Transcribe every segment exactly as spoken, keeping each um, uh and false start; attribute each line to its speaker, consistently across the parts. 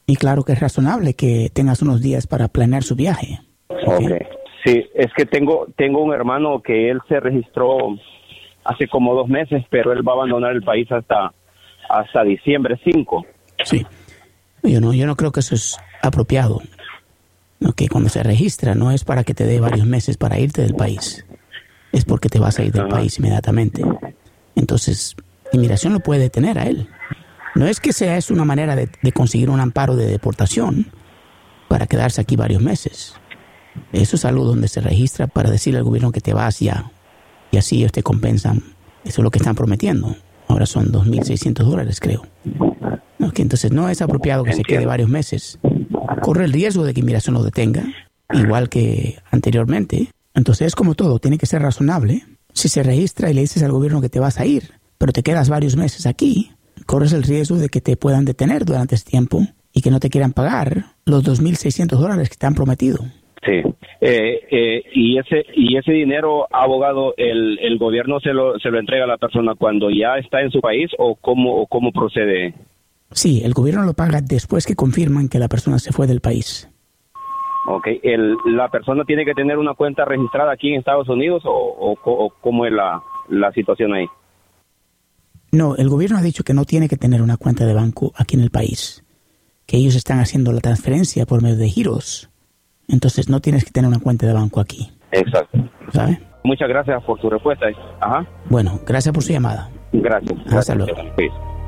Speaker 1: Y claro que es razonable que tengas unos días para planear su viaje.
Speaker 2: Ok. okay. Sí, es que tengo tengo un hermano que él se registró hace como dos meses, pero él va a abandonar el país hasta hasta diciembre cinco.
Speaker 1: Sí. Yo no, yo no creo que eso es apropiado. Okay, cuando se registra no es para que te dé varios meses para irte del país. Es porque te vas a ir del uh-huh. país inmediatamente. Entonces, inmigración lo puede detener a él. No es que sea es una manera de, de conseguir un amparo de deportación para quedarse aquí varios meses. Eso es algo donde se registra para decirle al gobierno que te vas ya. Y así ellos te compensan. Eso es lo que están prometiendo. Ahora son dos mil seiscientos dólares, creo. Okay, entonces no es apropiado que se quede varios meses. Corre el riesgo de que inmigración lo detenga, igual que anteriormente. Entonces es como todo, tiene que ser razonable. Si se registra y le dices al gobierno que te vas a ir, pero te quedas varios meses aquí, corres el riesgo de que te puedan detener durante ese tiempo y que no te quieran pagar los dos mil seiscientos dólares que te han prometido.
Speaker 2: Sí, eh, eh, y ese y ese dinero, abogado, el, el gobierno se lo se lo entrega a la persona cuando ya está en su país, o cómo o cómo procede.
Speaker 1: Sí, el gobierno lo paga después que confirman que la persona se fue del país.
Speaker 2: Okay, el, la persona tiene que tener una cuenta registrada aquí en Estados Unidos, o, o, o cómo es la la situación ahí.
Speaker 1: No, el gobierno ha dicho que no tiene que tener una cuenta de banco aquí en el país, que ellos están haciendo la transferencia por medio de giros. Entonces no tienes que tener una cuenta de banco aquí.
Speaker 2: Exacto.
Speaker 1: ¿Sabe?
Speaker 2: Muchas gracias por su respuesta. Ajá.
Speaker 1: Bueno, gracias por su llamada.
Speaker 2: Gracias.
Speaker 1: Hasta luego.
Speaker 2: Sí.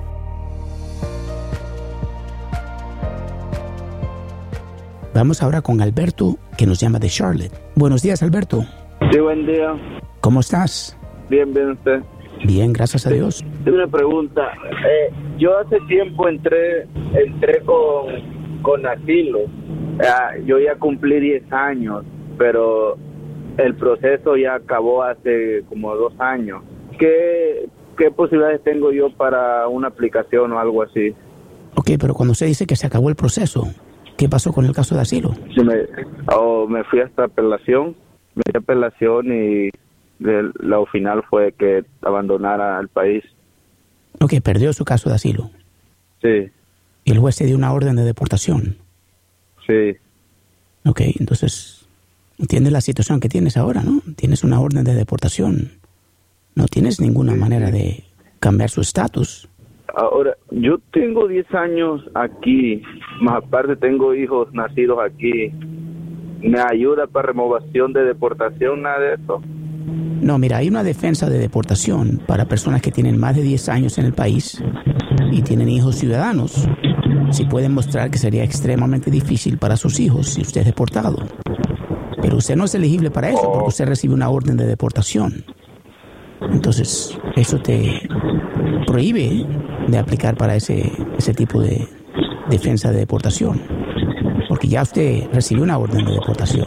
Speaker 1: Vamos ahora con Alberto, que nos llama de Charlotte. Buenos días, Alberto.
Speaker 3: Sí, buen día.
Speaker 1: ¿Cómo estás?
Speaker 3: Bien, bien, usted.
Speaker 1: Bien, gracias a Dios.
Speaker 3: Tengo una pregunta. Eh, yo hace tiempo entré entré con, con asilo. Uh, yo ya cumplí diez años, pero el proceso ya acabó hace como dos años. ¿Qué, qué posibilidades tengo yo para una aplicación o algo así?
Speaker 1: Ok, pero cuando usted dice que se acabó el proceso, ¿qué pasó con el caso de asilo?
Speaker 3: Sí, me, oh, me fui hasta apelación, me fui a apelación y el, lo final fue que abandonara el país.
Speaker 1: Ok, perdió su caso de asilo.
Speaker 3: Sí.
Speaker 1: Y el juez te dio una orden de deportación.
Speaker 3: Sí.
Speaker 1: Ok, entonces, entiendes la situación que tienes ahora, ¿no? Tienes una orden de deportación. No tienes ninguna manera de cambiar su estatus.
Speaker 3: Ahora, yo tengo diez años aquí, más aparte tengo hijos nacidos aquí. ¿Me ayuda para removación de deportación, nada de eso?
Speaker 1: No, mira, hay una defensa de deportación para personas que tienen más de diez años en el país y tienen hijos ciudadanos. Si pueden mostrar que sería extremadamente difícil para sus hijos si usted es deportado. Pero usted no es elegible para eso porque usted recibe una orden de deportación. Entonces, eso te prohíbe de aplicar para ese, ese tipo de defensa de deportación. Porque ya usted recibió una orden de deportación.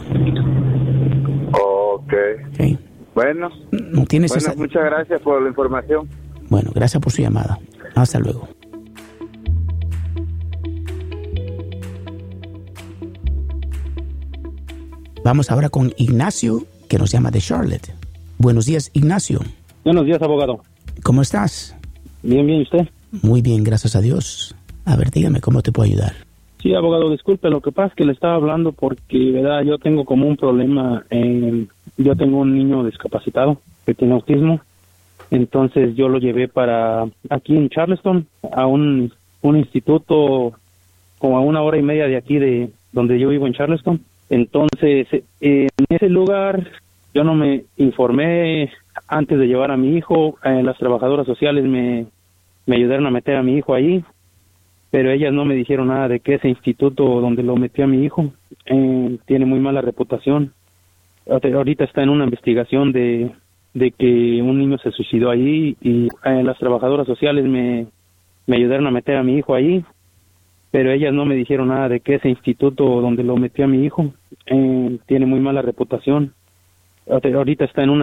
Speaker 3: Ok.
Speaker 1: Okay.
Speaker 3: Bueno,
Speaker 1: no tienes
Speaker 3: bueno
Speaker 1: esa...
Speaker 3: muchas gracias por la información.
Speaker 1: Bueno, gracias por su llamada. Hasta luego. Vamos ahora con Ignacio, que nos llama de Charlotte. Buenos días, Ignacio.
Speaker 4: Buenos días, abogado.
Speaker 1: ¿Cómo estás?
Speaker 4: Bien, bien, ¿y usted?
Speaker 1: Muy bien, gracias a Dios. A ver, dígame, ¿cómo te puedo ayudar?
Speaker 4: Sí, abogado, disculpe, lo que pasa es que le estaba hablando porque, verdad, yo tengo como un problema. En, yo tengo un niño discapacitado que tiene autismo. Entonces yo lo llevé para aquí en Charleston, a un, un instituto como a una hora y media de aquí, de donde yo vivo en Charleston. Entonces, en ese lugar yo no me informé antes de llevar a mi hijo. Eh, las trabajadoras sociales me, me ayudaron a meter a mi hijo allí, pero ellas no me dijeron nada de que ese instituto donde lo metí a mi hijo eh, tiene muy mala reputación. Ahorita está en una investigación de, de que un niño se suicidó allí y eh, las trabajadoras sociales me, me ayudaron a meter a mi hijo allí, pero ellas no me dijeron nada de que ese instituto donde lo metí a mi hijo eh, tiene muy mala reputación. Ahorita está en una